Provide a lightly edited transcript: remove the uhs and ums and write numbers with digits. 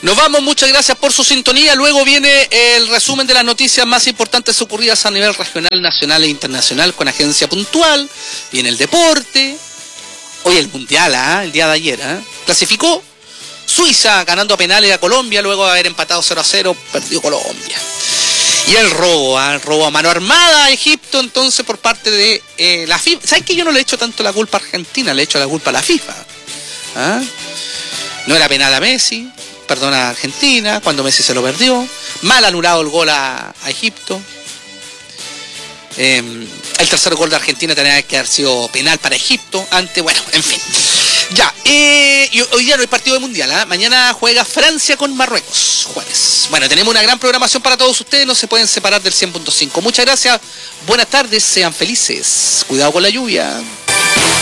Nos vamos, muchas gracias por su sintonía. Luego viene el resumen de las noticias más importantes ocurridas a nivel regional, nacional e internacional con Agencia Puntual. Viene el deporte. Hoy el Mundial, el día de ayer. Clasificó Suiza ganando a penales a Colombia luego de haber empatado 0-0, perdió Colombia. Y el robo a mano armada a Egipto entonces por parte de la FIFA. ¿Sabes que yo no le echo tanto la culpa a Argentina? Le echo la culpa a la FIFA. No era penal a Messi. Perdona a Argentina, cuando Messi se lo perdió. Mal anulado el gol a Egipto. El tercer gol de Argentina tenía que haber sido penal para Egipto. Bueno, en fin. Ya, y hoy día no hay partido de mundial. Mañana juega Francia con Marruecos, jueves. Bueno, tenemos una gran programación para todos ustedes. No se pueden separar del 100.5. Muchas gracias, buenas tardes, sean felices. Cuidado con la lluvia.